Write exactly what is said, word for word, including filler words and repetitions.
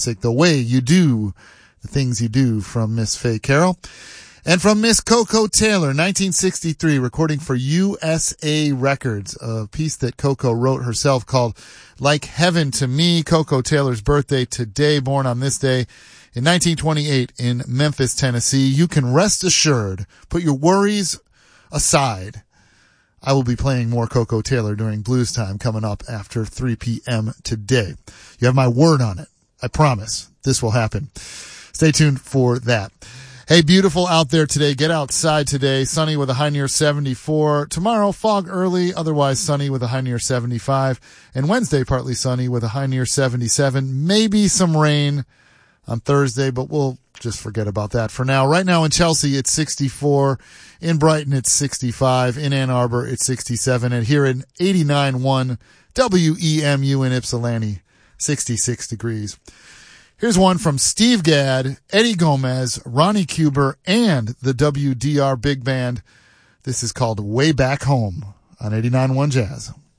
The Way You Do, the Things You Do from Miss Faye Carroll. And from Miss Coco Taylor, nineteen sixty-three, recording for U S A Records, a piece that Coco wrote herself called Like Heaven to Me. Coco Taylor's birthday today, born on this day in nineteen twenty-eight in Memphis, Tennessee. You can rest assured, put your worries aside. I will be playing more Coco Taylor during Blues Time coming up after three p.m. today. You have my word on it. I promise this will happen. Stay tuned for that. Hey, beautiful out there today. Get outside today. Sunny with a high near seventy-four. Tomorrow, fog early, otherwise sunny with a high near seventy-five. And Wednesday, partly sunny with a high near seventy-seven. Maybe some rain on Thursday, but we'll just forget about that for now. Right now in Chelsea, it's sixty-four. In Brighton, it's sixty-five. In Ann Arbor, it's sixty-seven. And here in eighty-nine point one W E M U in Ypsilanti, sixty-six degrees. Here's one from Steve Gadd, Eddie Gomez, Ronnie Cuber, and the W D R Big Band. This is called Way Back Home on eighty-nine point one Jazz.